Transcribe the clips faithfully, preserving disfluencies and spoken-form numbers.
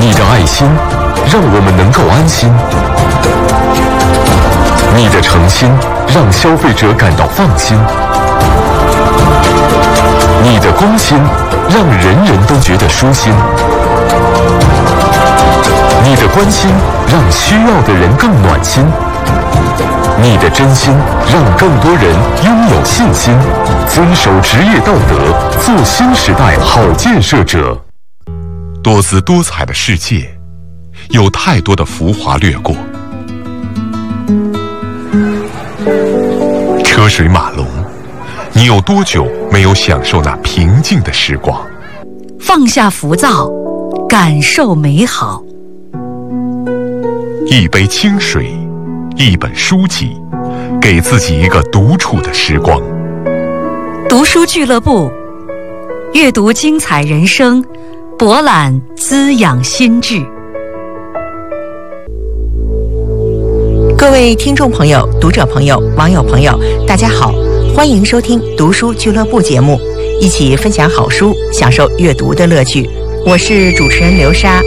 你的爱心让我们能够安心，你的诚心让消费者感到放心，你的公心让人人都觉得舒心，你的关心让需要的人更暖心，你的真心让更多人拥有信心，遵守职业道德，做新时代好建设者。 多姿多彩的世界，有太多的浮华掠过，车水马龙，你有多久没有享受那平静的时光？ 放下浮躁，感受美好。 一杯清水，一本书籍，给自己一个独处的时光。 读书俱乐部，阅读精彩人生，博览滋养心智。 各位听众朋友、读者朋友、网友朋友，大家好，欢迎收听读书俱乐部节目，一起分享好书，享受阅读的乐趣。我是主持人刘莎。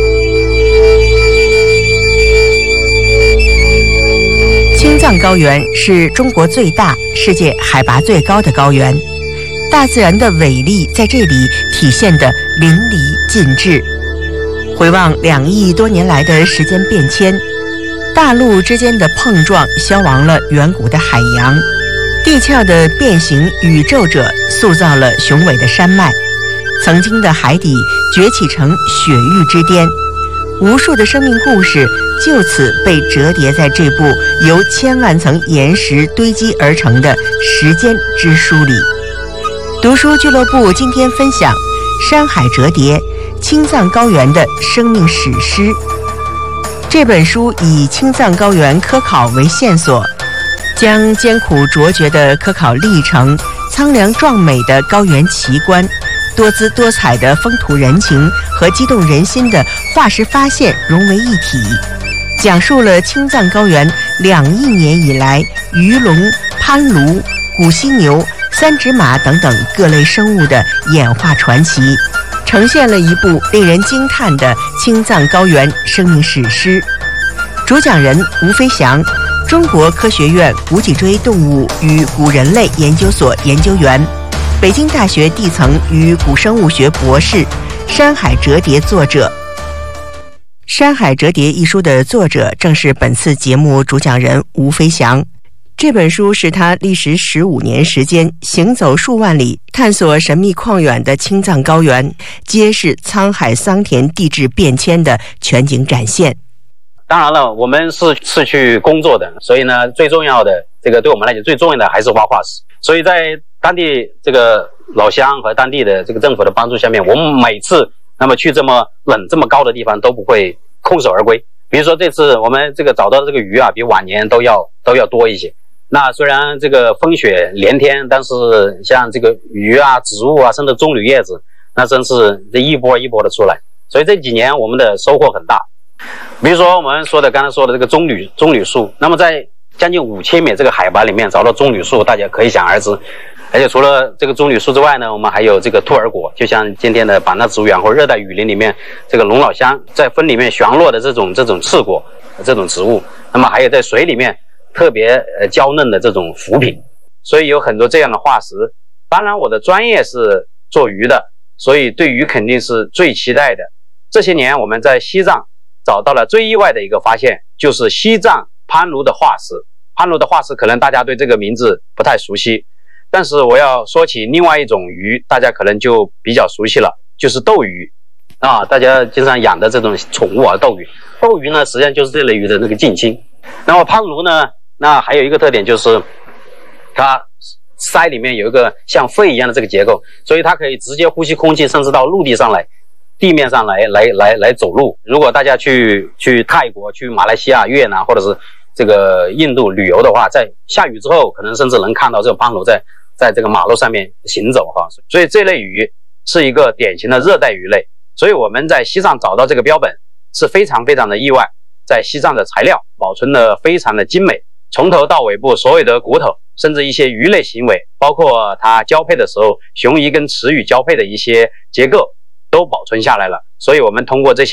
青藏高原是中国最大、世界海拔最高的高原，大自然的伟力在这里体现得淋漓尽致。回望两亿多年来的时间变迁，大陆之间的碰撞消亡了远古的海洋，地壳的变形宇宙者塑造了雄伟的山脉，曾经的海底崛起成雪域之巅，无数的生命故事就此被折叠在这部由千万层岩石堆积而成的时间之书里。读书俱乐部今天分享《山海折叠：青藏高原的生命史诗》。这本书以青藏高原科考为线索，将艰苦卓绝的科考历程、苍凉壮美的高原奇观、多姿多彩的风土人情和激动人心的化石发现融为一体，讲述了青藏高原两亿年以来鱼龙、攀鲈、古犀牛、三指马等等各类生物的演化传奇，呈现了一部令人惊叹的青藏高原生命史诗。主讲人吴飞翔，中国科学院古脊椎动物与古人类研究所研究员，北京大学地层与古生物学博士，《山海折叠》作者。《山海折叠》一书的作者正是本次节目主讲人吴飞翔。这本书是他历时十五年时间，行走数万里，探索神秘旷远的青藏高原，揭示沧海桑田地质变迁的全景展现。 当然了，我们是是去工作的，所以呢，最重要的这个对我们来讲最重要的还是挖化石。所以在当地这个老乡和当地的这个政府的帮助下面，我们每次那么去这么冷这么高的地方都不会空手而归。比如说这次我们这个找到的这个鱼啊，比往年都要都要多一些。那虽然这个风雪连天，但是像这个鱼啊、植物啊，甚至棕榈叶子，那真是这一波一波的出来。所以这几年我们的收获很大。比如说我们说的刚才说的这个棕榈棕榈树，那么在将近五千米这个海拔里面找到棕榈树，大家可以想而知。而且除了这个棕榈树之外呢，我们还有这个兔儿果，就像今天的版纳植物园或热带雨林里面这个龙脑香在风里面旋落的这种这种刺果这种植物，那么还有在水里面特别呃娇嫩的这种浮萍，所以有很多这样的化石。当然我的专业是做鱼的，所以对鱼肯定是最期待的。这些年我们在西藏找到了最意外的一个发现，就是西藏攀鲈的化石。攀鲈的化石可能大家对这个名字不太熟悉，但是我要说起另外一种鱼，大家可能就比较熟悉了，就是斗鱼啊，大家经常养的这种宠物啊，斗鱼。斗鱼呢实际上就是这类鱼的那个近亲。那么攀鲈呢，那还有一个特点就是它鳃里面有一个像肺一样的这个结构，所以它可以直接呼吸空气，甚至到陆地上来地面上来来来来走路。如果大家去去泰国、去马来西亚、越南或者是这个印度旅游的话，在下雨之后可能甚至能看到这个攀鲈在在这个马路上面行走哈。所以这类鱼是一个典型的热带鱼类，所以我们在西藏找到这个标本是非常非常的意外。在西藏的材料保存的非常的精美，从头到尾部所有的骨头，甚至一些鱼类行为，包括它交配的时候雄鱼跟雌鱼交配的一些结构都保存下来了。所以我们通过这些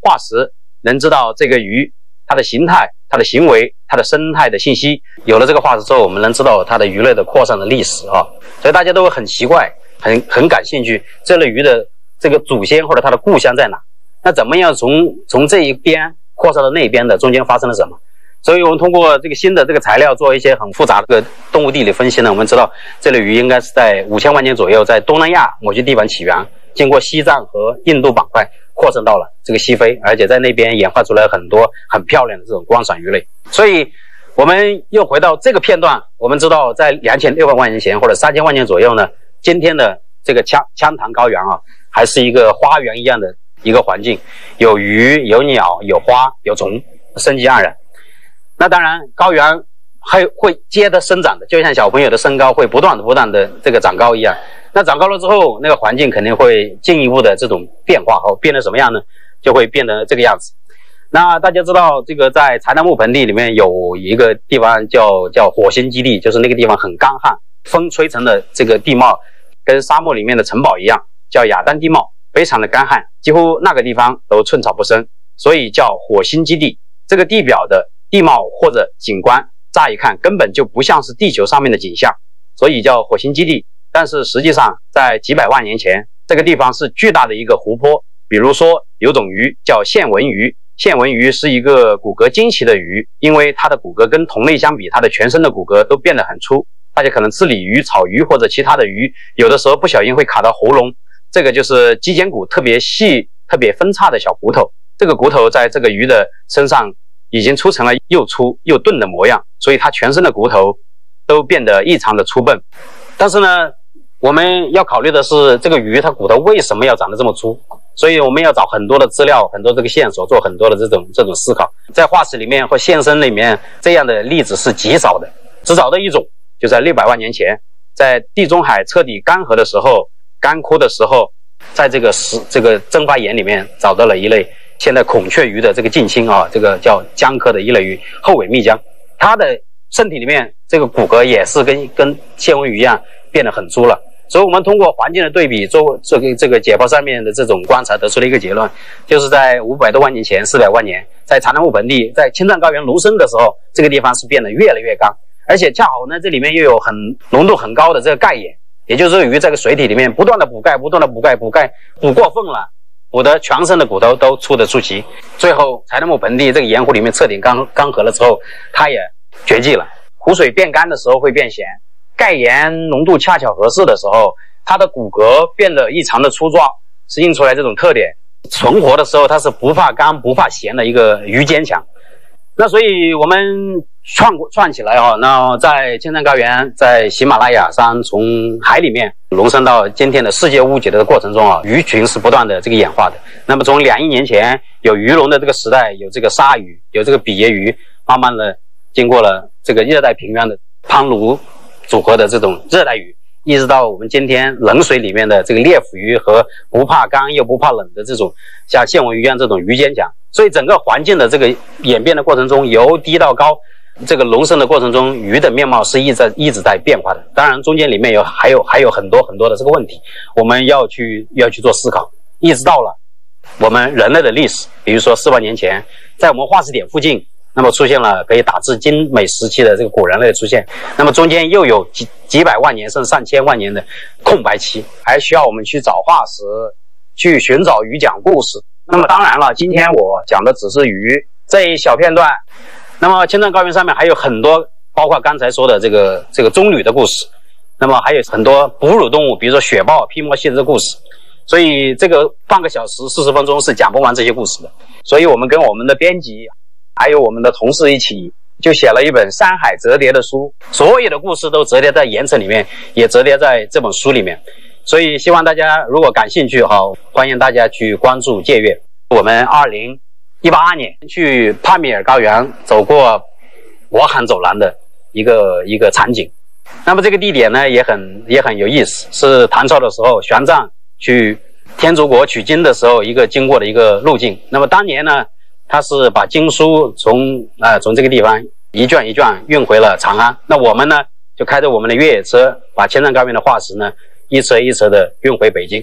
化石，能知道这个鱼它的形态、它的行为、它的生态的信息。有了这个化石之后，我们能知道它的鱼类的扩散的历史啊，所以大家都会很奇怪，很很感兴趣，这类鱼的这个祖先或者它的故乡在哪？那怎么样从从这一边扩散到那边的，中间发生了什么？所以我们通过这个新的这个材料做一些很复杂的动物地理分析呢，我们知道这类鱼应该是在五千万年左右在东南亚某些地方起源，经过西藏和印度板块扩散到了这个西非，而且在那边演化出来很多很漂亮的这种光闪鱼类。所以我们又回到这个片段，我们知道在两千六百万年前或者三千万年左右呢，今天的这个羌羌塘高原啊，还是一个花园一样的一个环境，有鱼有鸟有花有虫，生机盎然。那当然高原还会接着生长的，就像小朋友的身高会不断的不断的这个长高一样。那长高了之后，那个环境肯定会进一步的这种变化，后变得什么样呢？就会变得这个样子。那大家知道这个在柴达木盆地里面有一个地方叫叫火星基地，就是那个地方很干旱，风吹成的这个地貌跟沙漠里面的城堡一样，叫雅丹地貌，非常的干旱，几乎那个地方都寸草不生，所以叫火星基地。这个地表的地貌或者景观乍一看根本就不像是地球上面的景象，所以叫火星基地。但是实际上在几百万年前，这个地方是巨大的一个湖泊。比如说有种鱼叫线纹鱼，线纹鱼是一个骨骼惊奇的鱼，因为它的骨骼跟同类相比，它的全身的骨骼都变得很粗。大家可能吃鲤鱼、草鱼或者其他的鱼，有的时候不小心会卡到喉咙，这个就是肌胛骨特别细、特别分叉的小骨头。这个骨头在这个鱼的身上已经粗成了又粗又钝的模样，所以它全身的骨头都变得异常的粗笨。但是呢，我们要考虑的是这个鱼它骨头为什么要长得这么粗，所以我们要找很多的资料，很多这个线索，做很多的这种这种思考。在化石里面或现身里面，这样的例子是极少的，只找到一种，就在六百万年前，在地中海彻底干涸的时候、干枯的时候，在这个石这个蒸发岩里面找到了一类现在孔雀鱼的这个近亲啊，这个叫姜科的一类鱼后尾蜜姜，它的身体里面这个骨骼也是跟跟线纹鱼一样变得很粗了。所以我们通过环境的对比，做这个这个解剖上面的这种观察，得出了一个结论，就是在五百多万年前、四百万年，在柴达木盆地、在青藏高原隆升的时候，这个地方是变得越来越干，而且恰好呢，这里面又有很浓度很高的这个钙盐，也就是说鱼在这个水体里面不断的补钙、不断的补钙、补钙补过分了，补得全身的骨头都粗得出奇。最后柴达木盆地这个盐湖里面彻底干干涸了之后，它也绝迹了。湖水变干的时候会变咸，钙盐浓度恰巧合适的时候，它的骨骼变得异常的粗壮，是映出来这种特点。存活的时候它是不怕干不怕咸的一个鱼坚强。那所以我们串串起来啊，那在青藏高原，在喜马拉雅山从海里面隆升到今天的世界屋脊的过程中啊，鱼群是不断的这个演化的。那么从两亿年前有鱼龙的这个时代，有这个鲨鱼，有这个比耶鱼，慢慢的经过了这个热带平原的攀鲈组合的这种热带鱼，一直到我们今天冷水里面的这个烈斧鱼和不怕干又不怕冷的这种像线纹鱼一样这种鱼坚强。所以整个环境的这个演变的过程中，由低到高，这个隆升的过程中，鱼的面貌是一直在一直在变化的。当然中间里面有还有还有很多很多的这个问题，我们要去要去做思考，一直到了我们人类的历史，比如说四万年前，在我们化石点附近，那么出现了可以打至精美时期的这个古人类的出现，那么中间又有几几百万年甚至上千万年的空白期，还需要我们去找化石，去寻找鱼讲故事。那么当然了，今天我讲的只是鱼这一小片段，那么青藏高原上面还有很多，包括刚才说的这个这个棕榈的故事，那么还有很多哺乳动物，比如说雪豹、披摩蟹的故事。所以这个半个小时四十分钟是讲不完这些故事的。所以我们跟我们的编辑还有我们的同事一起就写了一本山海折叠的书，所有的故事都折叠在岩层里面，也折叠在这本书里面。所以希望大家如果感兴趣好，欢迎大家去关注借阅。我们二零一八年去帕米尔高原走过博罕走廊的一个一个场景。那么这个地点呢也很也很有意思，是唐朝的时候玄奘去天竺国取经的时候一个经过的一个路径。那么当年呢，他是把经书从呃从这个地方一卷一卷运回了长安。那我们呢就开着我们的越野车，把青藏高原的化石呢一车一车的运回北京。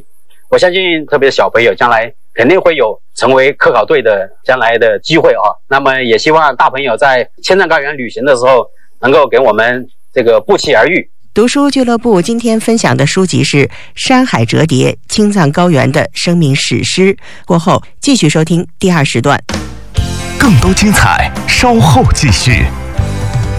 我相信特别小朋友将来肯定会有成为科考队的将来的机会啊。那么也希望大朋友在青藏高原旅行的时候能够给我们这个不期而遇。 读书俱乐部今天分享的书籍是《山海折叠：青藏高原的生命史诗》。过后继续收听第二时段， 更多精彩稍后继续。